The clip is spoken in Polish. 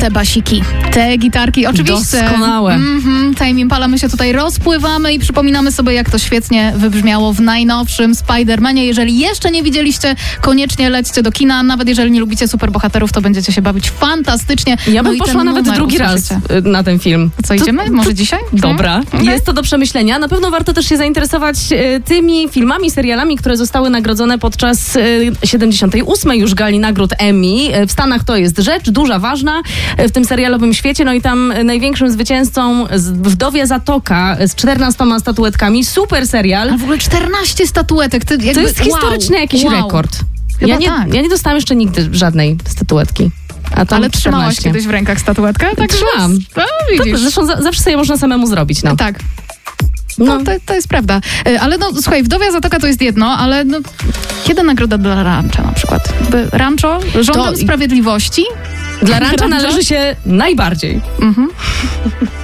te basiki, te gitarki, oczywiście. Doskonałe. Tame Impala, my się tutaj rozpływamy i przypominamy sobie, jak to świetnie wybrzmiało w najnowszym Spider-Manie. Jeżeli jeszcze nie widzieliście, koniecznie lećcie do kina. Nawet jeżeli nie lubicie superbohaterów, to będziecie się bawić fantastycznie. Ja bym poszła nawet drugi raz na ten film. Co, idziemy? Może dzisiaj? Dobra. Jest to do przemyślenia. Na pewno warto też się zainteresować tymi filmami, serialami, które zostały nagrodzone podczas 78. już gali nagród Emmy. W Stanach to jest rzecz duża, ważna w tym serialowym świecie. No i tam największym zwycięzcą Wdowie Zatoka z 14 statuetkami. Super serial. A w ogóle 14 statuetek. To jest historyczny jakiś rekord. Ja nie dostałam jeszcze nigdy żadnej statuetki. Ale trzymałaś kiedyś w rękach statuetkę? Tak, trzymam. Zresztą zawsze sobie można samemu zrobić. No. Tak. No, to jest prawda. Ale no, słuchaj, Wdowia Zatoka to jest jedno, ale no, kiedy nagroda dla Rancha na przykład? Rancho? Rządem Sprawiedliwości? Dla Rancha należy się najbardziej.